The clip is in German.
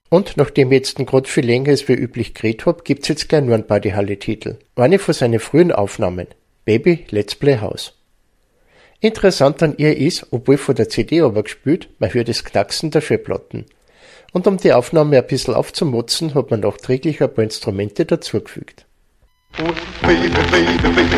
Und nachdem ich jetzt gerade viel länger als wie üblich geredet hab, gibt's jetzt gleich nur ein paar die Halle-Titel. Eine von seinen frühen Aufnahmen. Baby, Let's Play House. Interessant an ihr ist, obwohl von der CD aber gespielt, man hört das Knacksen der Schallplatten. Und um die Aufnahme ein bisschen aufzumotzen, hat man nachträglich ein paar Instrumente dazugefügt.